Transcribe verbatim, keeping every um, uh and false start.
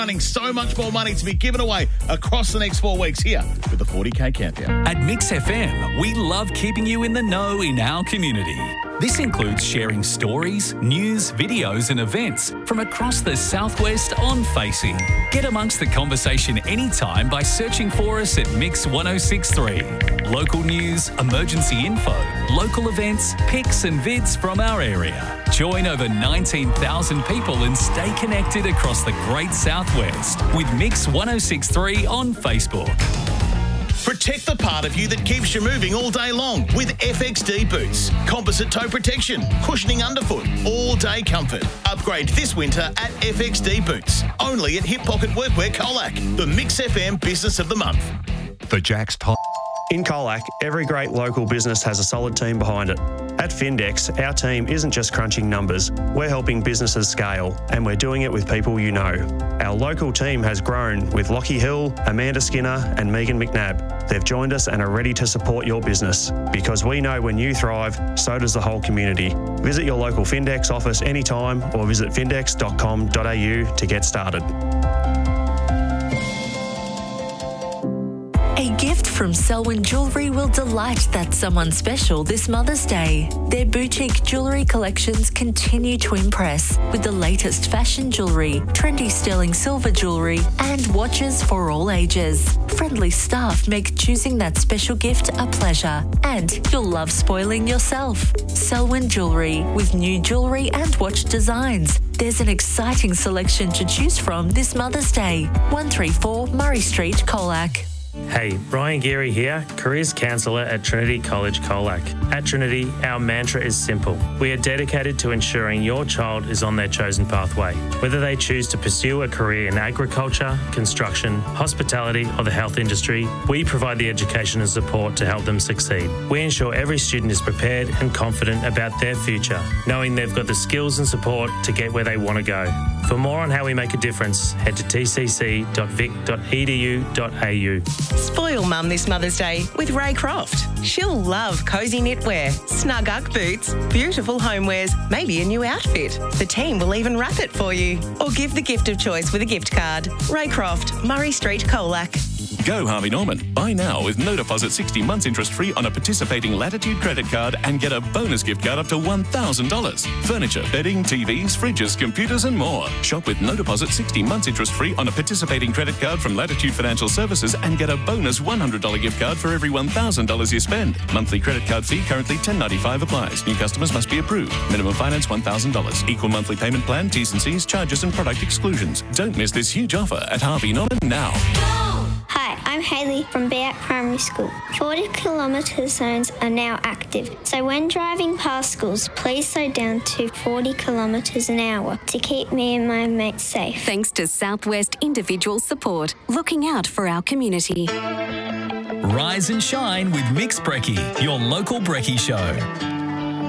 So much more money to be given away across the next four weeks here with the forty K Countdown. At Mix F M, we love keeping you in the know in our community. This includes sharing stories, news, videos and events from across the Southwest on Facing. Get amongst the conversation anytime by searching for us at Mix one oh six point three. Local news, emergency info, local events, pics and vids from our area. Join over nineteen thousand people and stay connected across the Great Southwest with Mix one oh six point three on Facebook. Protect the part of you that keeps you moving all day long with F X D boots. Composite toe protection, cushioning underfoot, all-day comfort. Upgrade this winter at F X D boots. Only at Hip Pocket Workwear Colac, the Mix F M Business of the Month. The Jack's top. In Colac, every great local business has a solid team behind it. At Findex, our team isn't just crunching numbers, we're helping businesses scale, and we're doing it with people you know. Our local team has grown with Lockie Hill, Amanda Skinner and Megan McNabb. They've joined us and are ready to support your business, because we know when you thrive, so does the whole community. Visit your local Findex office anytime or visit findex dot com dot a u to get started. A gift from Selwyn Jewellery will delight that someone special this Mother's Day. Their boutique jewellery collections continue to impress with the latest fashion jewellery, trendy sterling silver jewellery and watches for all ages. Friendly staff make choosing that special gift a pleasure and you'll love spoiling yourself. Selwyn Jewellery with new jewellery and watch designs. There's an exciting selection to choose from this Mother's Day. one thirty-four Murray Street, Colac. Hey, Brian Geary here, Careers Counsellor at Trinity College Colac. At Trinity, our mantra is simple. We are dedicated to ensuring your child is on their chosen pathway. Whether they choose to pursue a career in agriculture, construction, hospitality or the health industry, we provide the education and support to help them succeed. We ensure every student is prepared and confident about their future, knowing they've got the skills and support to get where they want to go. For more on how we make a difference, head to t c c dot vic dot e d u dot a u. Spoil Mum this Mother's Day with Ray Croft. She'll love cosy knitwear, snug Ugg boots, beautiful homewares, maybe a new outfit. The team will even wrap it for you. Or give the gift of choice with a gift card. Ray Croft, Murray Street, Colac. Go Harvey Norman. Buy now with no deposit, sixty months interest free on a participating Latitude credit card and get a bonus gift card up to one thousand dollars. Furniture, bedding, T Vs, fridges, computers and more. Shop with no deposit, sixty months interest free on a participating credit card from Latitude Financial Services and get a bonus one hundred dollars gift card for every one thousand dollars you spend. Monthly credit card fee currently ten ninety-five applies. New customers must be approved. Minimum finance one thousand dollars. Equal monthly payment plan, T's and C's, charges and product exclusions. Don't miss this huge offer at Harvey Norman now. Hi, I'm Hayley from Beat Primary School. forty kilometre zones are now active, so when driving past schools, please slow down to forty kilometres an hour to keep me and my mates safe. Thanks to Southwest Individual Support, looking out for our community. Rise and shine with Mix Brekkie, your local brekkie show.